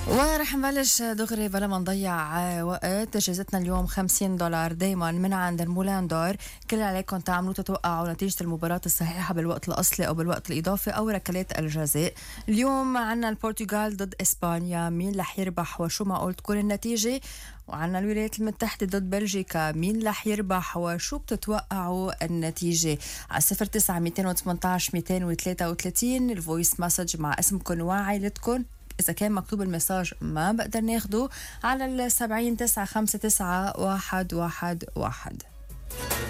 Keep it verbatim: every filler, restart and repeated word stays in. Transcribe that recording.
ورح نبلش دغري بلا ما نضيع وقت. جائزتنا اليوم خمسين دولار دايما من عند المولان دور. كل اللي عليكم تعملوا تتوقعوا نتيجة المباراة الصحيحة بالوقت الأصلي أو بالوقت الإضافي أو ركلات الجزاء. اليوم عنا البرتغال ضد إسبانيا، مين رح يربح وشو معقول تكون النتيجة؟ وعنا الولايات المتحدة ضد بلجيكا، مين رح يربح وشو بتتوقعوا النتيجة؟ على صفر تسعة ميتين وثمانية عشر ميتين وثلاثة وثلاثين الفويس مسج مع اسمكم وعائلتكم. إذا كان مكتوب المساج ما بقدر ناخده على السبعين تسعة خمسة تسعة واحد واحد واحد.